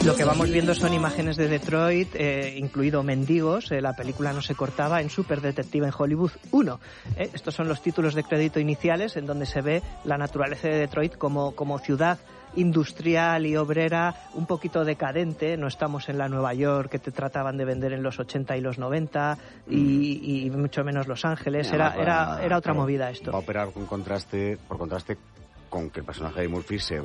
Lo que vamos viendo son imágenes de Detroit, incluido Mendigos, la película no se cortaba, en Super Detective en Hollywood 1. Estos son los títulos de crédito iniciales en donde se ve la naturaleza de Detroit como ciudad industrial y obrera, un poquito decadente. No estamos en la Nueva York que te trataban de vender en los 80 y los 90 y mucho menos Los Ángeles. Era otra movida esto. Va a operar por contraste con que el personaje de Murphy se